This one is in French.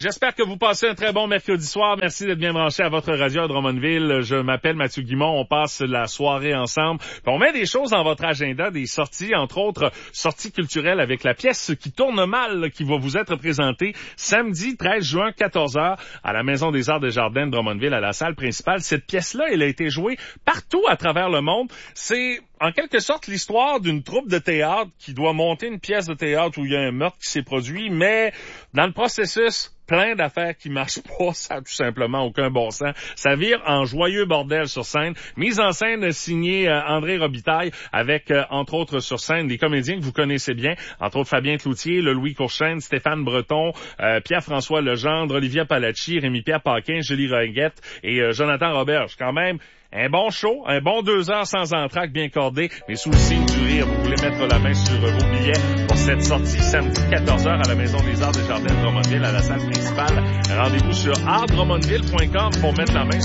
J'espère que vous passez un très bon mercredi soir. Merci d'être bien branché à votre radio à Drummondville. Je m'appelle Mathieu Guimond. On passe la soirée ensemble. Puis on met des choses dans votre agenda, des sorties, entre autres sorties culturelles avec la pièce qui tourne mal, qui va vous être présentée samedi 13 juin 14h à la Maison des Arts des Jardins de Drummondville à la salle principale. Cette pièce-là, elle a été jouée partout à travers le monde. C'est en quelque sorte l'histoire d'une troupe de théâtre qui doit monter une pièce de théâtre où il y a un meurtre qui s'est produit, mais dans le processus, plein d'affaires qui marchent pas, ça a tout simplement aucun bon sens. Ça vire en joyeux bordel sur scène. Mise en scène signée André Robitaille avec, entre autres, sur scène, des comédiens que vous connaissez bien, entre autres Fabien Cloutier, le Louis Courchaine, Stéphane Breton, Pierre-François Legendre, Olivia Palacci, Rémi-Pierre Paquin, Julie Roguette et Jonathan Roberge. Quand même, un bon show, un bon 2 heures sans entracte bien cordé, mais sous le signe du rire. Vous voulez mettre la main sur vos billets pour cette sortie samedi 14h à la Maison des Arts des Jardins de Drummondville à la salle principale. Rendez-vous sur artdrummondville.com pour mettre la main